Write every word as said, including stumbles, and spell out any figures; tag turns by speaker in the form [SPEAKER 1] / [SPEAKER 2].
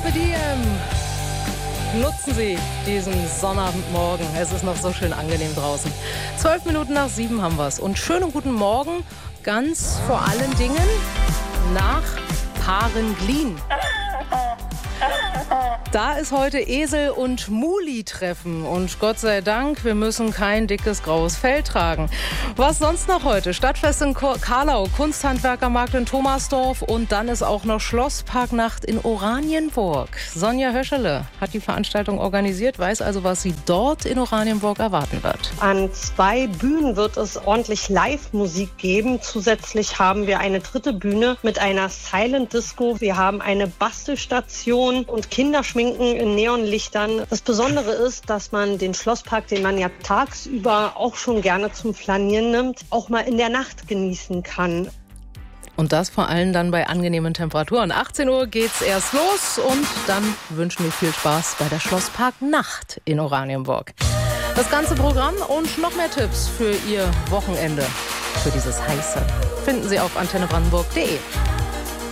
[SPEAKER 1] Carpe diem. Nutzen Sie diesen Sonnabendmorgen. Es ist noch so schön angenehm draußen. Zwölf Minuten nach sieben haben wir es. Und schönen guten Morgen, ganz vor allen Dingen nach Parenglin. Da ist heute Esel- und Muli-Treffen. Und Gott sei Dank, wir müssen kein dickes graues Fell tragen. Was sonst noch heute? Stadtfest in Karlau, Kunsthandwerkermarkt in Thomasdorf und dann ist auch noch Schlossparknacht in Oranienburg. Sonja Höschele hat die Veranstaltung organisiert, weiß also, was sie dort in Oranienburg erwarten wird.
[SPEAKER 2] An zwei Bühnen wird es ordentlich Live-Musik geben. Zusätzlich haben wir eine dritte Bühne mit einer Silent Disco. Wir haben eine Bastelstation und Kinderschminken in Neonlichtern. Das Besondere ist, dass man den Schlosspark, den man ja tagsüber auch schon gerne zum Flanieren nimmt, auch mal in der Nacht genießen kann.
[SPEAKER 1] Und das vor allem dann bei angenehmen Temperaturen. achtzehn Uhr geht's erst los und dann wünschen wir viel Spaß bei der Schlossparknacht in Oranienburg. Das ganze Programm und noch mehr Tipps für Ihr Wochenende, für dieses heiße, finden Sie auf antenne brandenburg punkt de.